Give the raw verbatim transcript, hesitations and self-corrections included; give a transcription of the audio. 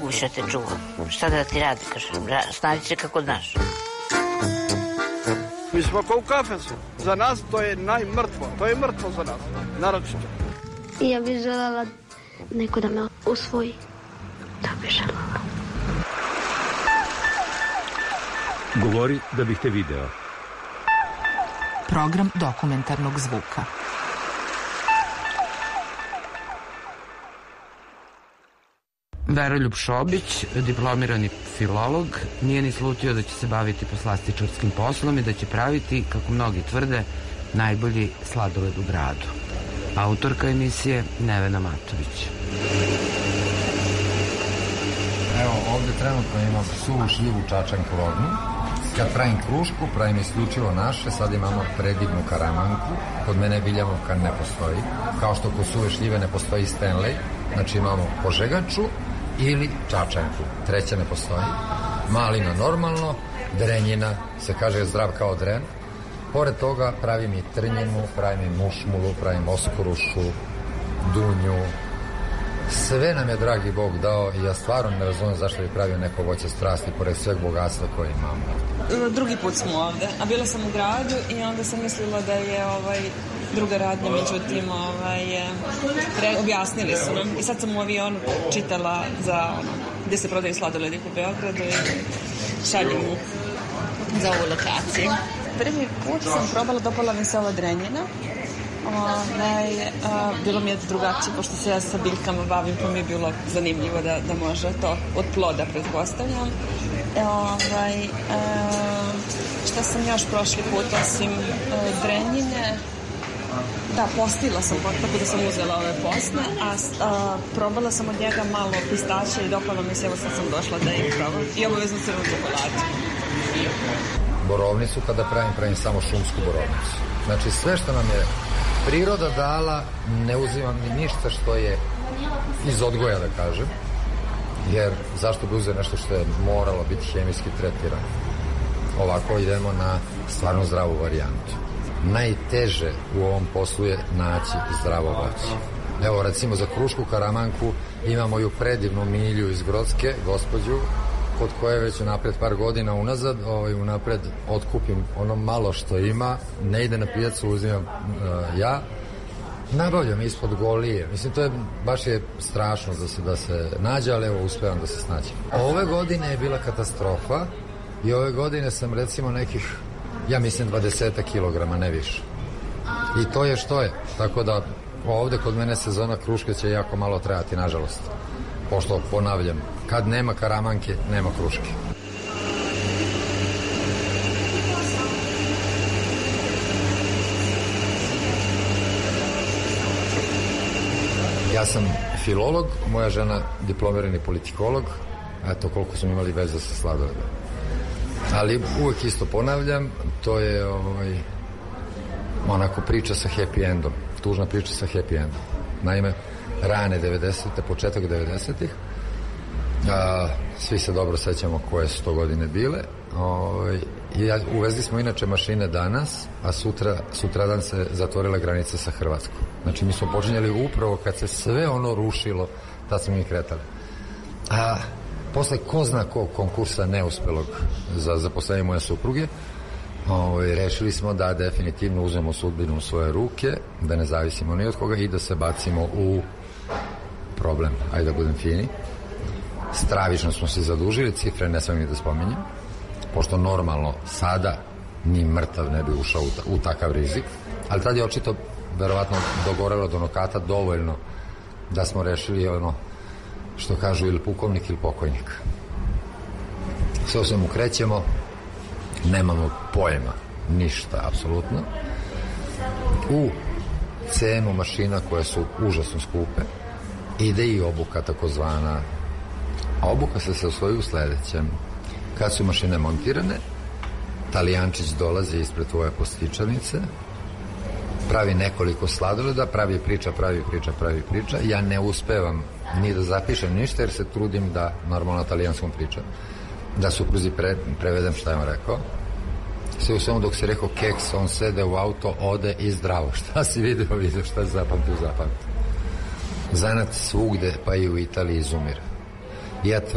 mogu više te čuvam. Šta da ti radi, kažem, snađi se kako znaš. Mi smo kao u kafesu. Za nas to je najmrtvo. To je mrtvo za nas. Naročito. Ja bih željela neko da me usvoji. Da bih željela. Govori da bih te video. Program dokumentarnog zvuka. Veroljub Šobić, diplomirani filolog, nije ni slutio da će se baviti poslastičarskim poslom i da će praviti, kako mnogi tvrde, najbolji sladoled u gradu. Autorka emisije Nevena Matović. Evo, ovde trenutno imam suvu šljivu čačanku rodnu. Kad pravim krušku, pravim isključivo naše, sad imamo predivnu karamanku. Kod mene biljamovka ne postoji. Kao što kod suve šljive ne postoji Stanley, znači imamo požegaču ili čačanku. Treća ne postoji. Malina normalno, drenjina, se kaže zdrav kao dren. Pored toga pravim i trnjinu, pravim i mušmulu, pravim oskorušu, dunju. Sve nam je dragi Bog dao i ja stvarno ne razumijem zašto bi pravio neko voće strasti pored sveg bogatstva koje imamo. Drugi put smo ovde, a bila sam u gradu i onda sam mislila da je ovaj druga radnja, međutim ovaj, re, objasnili su nam i sad sam u avionu čitala za ono, gde se prodaju sladoledi u Beogradu i šaljem za ovu lokaciju. Prvi put sam probala, dopala mi se ova drenjina. Ovaj, a, bilo mi je drugačije, pošto se ja sa biljkama bavim, pa mi je bilo zanimljivo da, da može to od ploda pretpostavljam. E, ovaj, a, šta sam još prošli put, osim a, drenjine, da, postila sam, tako da sam uzela ove postne, a, a probala sam od njega malo pistaća i dopala mi se, evo sad sam došla da ih probam. I obavezno crvenu čokoladu. Borovnicu kada pravim, pravim samo šumsku borovnicu. Znači sve što nam je priroda dala, ne uzimam ni ništa što je iz odgoja, da kažem, jer zašto bi uzeo nešto što je moralo biti hemijski tretirano. Ovako idemo na stvarno zdravu varijantu. Najteže u ovom poslu je naći zdravo voće. Evo, recimo za krušku karamanku imamo ju predivnu Milju iz Grocke, gospođu, kod koje već unapred par godina unazad, ovaj, unapred otkupim ono malo što ima, ne ide na pijacu, uzimam uh, ja, nabavljam ispod golije. Mislim, to je, baš je strašno da se, da se nađe, ali evo, uspevam da se snađem. Ove godine je bila katastrofa i ove godine sam recimo nekih, ja mislim, dvadeset kilograma, ne više. I to je što je. Tako da ovde kod mene sezona kruške će jako malo trajati, nažalost. Pošto, ponavljam, kad nema karamanke, nema kruške. Ja sam filolog, moja žena diplomirani politikolog, eto koliko smo imali veze sa sladoledom. Ali uvek isto ponavljam, to je ovaj, onako priča sa happy endom, tužna priča sa happy endom. Naime, rane devedesete, početak devedesetih, a, svi se dobro sećamo koje su to godine bile. O, ja, uvezli smo inače mašine danas, a sutra, sutradan se zatvorila granica sa Hrvatskom. Znači mi smo počinjali upravo kad se sve ono rušilo, tad smo mi kretali. A posle ko zna kog konkursa neuspelog za zaposlenje moje supruge, o, rešili smo da definitivno uzmemo sudbinu u svoje ruke, da ne zavisimo ni od koga i da se bacimo u problem, ajde da budem fini. Stravično smo se zadužili, cifre ne sam ni da spominjem, pošto normalno sada ni mrtav ne bi ušao u, ta, u takav rizik, ali tad je očito verovatno dogorelo do nokata dovoljno da smo rešili ono što kažu ili pukovnik ili pokojnik. Sve o svemu krećemo, nemamo pojma, ništa, apsolutno. U cenu mašina koje su užasno skupe ide i obuka takozvana. A obuka se sastoji u sledećem. Kad su mašine montirane, Talijančić dolazi ispred tvoje postičanice, pravi nekoliko sladoleda, pravi priča, pravi priča, pravi priča. Ja ne uspevam ni da zapišem ništa jer se trudim da normalno talijanskom pričam. Da supruzi pre, prevedem šta je on rekao. Sve u svemu dok si rekao keks, on sede u auto, ode i zdravo. Šta si video, video, šta si zapamtio, zapamtio. Zanat svugde, pa i u Italiji izumire. Ja